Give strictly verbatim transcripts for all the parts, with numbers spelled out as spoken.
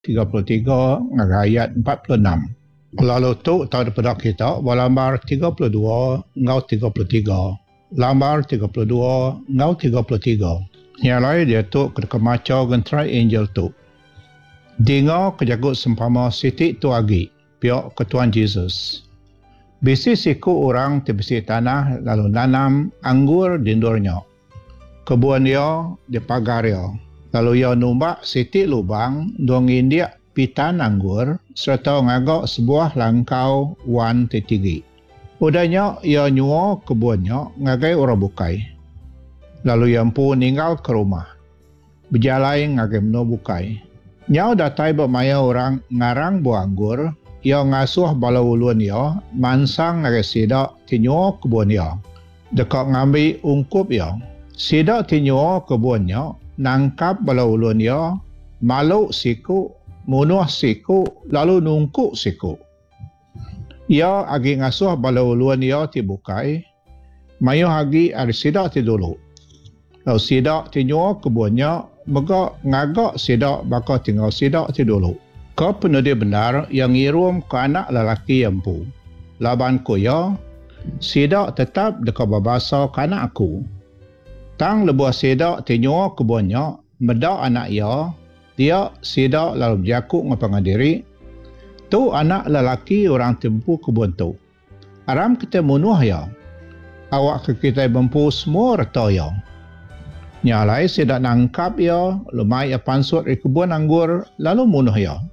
tiga puluh tiga ayat empat puluh enam. Lalu tu tahu daripada kita lambar tiga puluh dua ngau tiga puluh tiga. Lambar tiga puluh dua ngau tiga puluh tiga. Yang lain dia tu ketika maca gentrai angel tu. Dengar kejagut sempama sitik tu agi pihak ke Tuhan Yesus. Bisi siku orang di besi tanah lalu nanam anggur di ndurnya. Kebun dia di pagar dia. Lalu ia numbak sitik lubang dongin dia pitan anggur serta ngagak sebuah langkau wan tetigi. Udahnya ia nyua kebunnya ngagai orang bukai. Lalu ia empu ninggal ke rumah. Berjalan ngagai meno bukai. Nyau datai bermaya orang ngarang buah anggur. Ia ngasuh balau ulun ia, mansang ngagai sidak tinyua kebun ia. Dekat ngambil ungkup ia. Sidak tinyua kebunnya, nangkap balau ulun ia, maluk siku, munuh siku, lalu nungkuk siku. Ia agi ngasuh balau ulun ia tibukai, mayu agi ada sidak ti dulu. Lalu sidak tinyua kebunnya, maka ngagak sidak bakal tinggal sidak ti dulu. Kau penuh benar yang ngirum ke anak lelaki empu. Laban ku ya, sidak tetap dekat babasa ke anak aku. Tang lebuh sidak tinyua kebunnya, medak anak ia, dia sidak lalu berjakuk ngapang diri. Tu anak lelaki orang tempu kebun tu. Aram kita munuh ya. Awak ke kita bempu semua reta ya. Nyalai sidak nangkap ya, lumai ya pansut di kebun anggur, lalu munuh ya.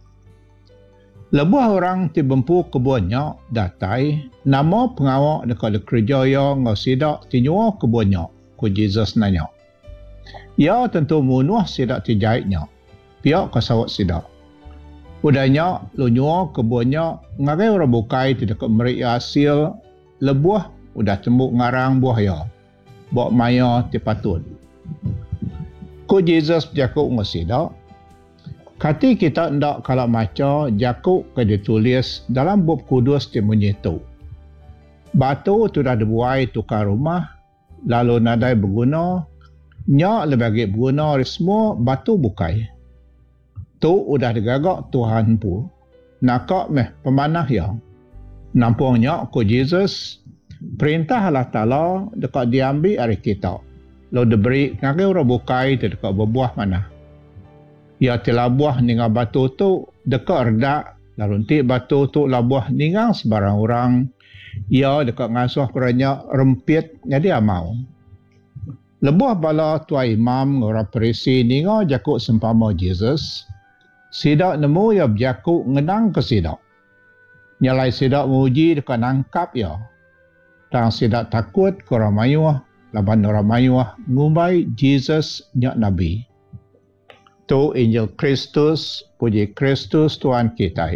Lebuh orang ti bempu kebunnya datai, nama pengawak dekat kerja ya ngau sidak tinyua kebunnya, ku Jesus nanya. Ya tentu munuh sidak ti jahitnya, pihak kasawat sidak. Udahnya lu nyua kebunnya ngagai orang bukai ti dekat merik hasil, lebuh udah tembuk ngarang buah ya, bok maya ti patut. Ku Jesus jakuk ngau sidak. Kati kita ndak kalau maca jakuk ke ditulis dalam bab kudus di menyitu. Batu tu dah dibuai tukar rumah, lalu nadai berguna, nyak lebagi berguna semua batu bukai. Tu udah digagak Tuhan pu. Nakak meh pemanah ya. Nampungnya ku Jesus, perintah Allah Ta'ala dekat diambil dari kita. Lalu diberi ngagai orang bukai dekat berbuah mana. Ya telah buah ningang batu tu dekat redak, lalu nanti batu tu labuah ningang sebarang orang. Ya dekat ngasuh kerana rempit jadi amau. Lebuah bala tua imam orang perisi ningang jakuk sempama Jesus. Sidak nemu ya berjakuk ngenang ke sidak. Nyalai sidak menguji dekat nangkap ya. Tang sidak takut ke orang mayuah, laban orang mayuah ngumbai Jesus nyak Nabi. Tu Injil Kristus, puji Kristus Tuhan kita.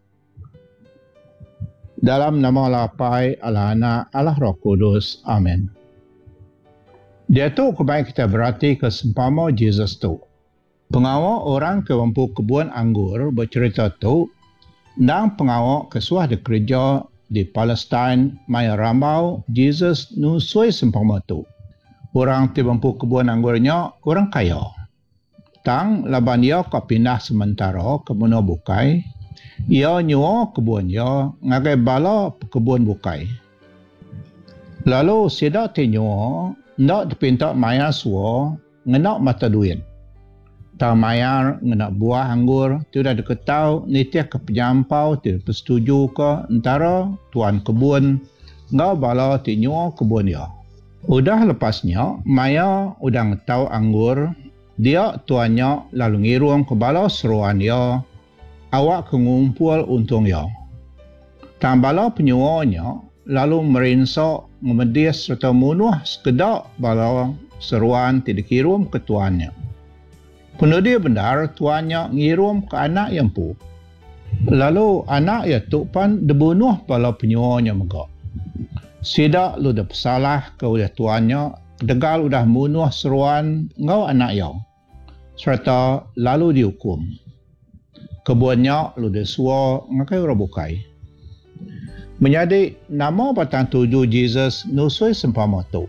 Dalam nama Allah Pai, Allah Anak, Allah Roh Kudus. Amin. Dia tu kebaik kita berarti ke sempama Jesus tu. Pengawak orang ke mampu kebun anggur bercerita tu, dan pengawak kesuah di kerja di Palestin, maya rambau, Jesus nusui sempama tu. Orang ti mampu kebun anggurnya, orang kaya. Tang laban ia kau pindah sementara ke mana bukai, ia nyua kebun ia ngagai bala kebun bukai. Lalu sidak ti nyua, nak dipinta maya suo, ngenak mata duit. Tang maya ngenak buah anggur, tidak diketahu nitiah ke penyampau, tidak bersetuju ke antara tuan kebun, ngau bala ti nyua kebun ia. Udah lepasnya, maya udah ngetahu anggur, dia tuannya lalu ngiruang ke bala seruan dia, awak kengumpul untung dia. Tang bala penyuanya lalu merinsak, memedis serta munuh sekedak bala seruan tidak kirum ke tuannya. Penuh dia benar tuannya ngirum ke anak yang pu. Lalu anak ya tu pan dibunuh bala penyuanya megak. Sidak lu dah bersalah ke udah tuannya, degal udah munuh seruan ngau anak yang. Serta lalu dihukum. Kebunnya lu disua ngakai orang bukai. Menjadi nama batang tuju Jesus nusui sempama tu.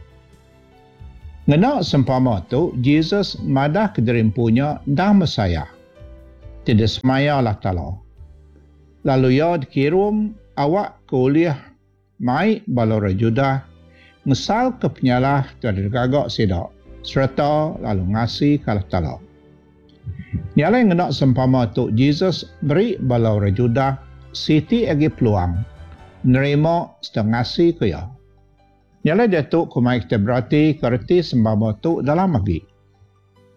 Ngena sempama tu, Jesus madah kederimpunya dan Mesaya. tidak semaya lah tala. Lalu ya dikirim awak kuliah mai balora juda ngesal ke penyalah dari gagak sidak serta lalu ngasi kalah tala. Nyala yang nak sempama Tuk Jesus beri balora juda siti agi peluang nerima sedang ngasi ke ya. Nyala dia Tuk kumai kita berarti kerti sempama Tuk dalam lagi.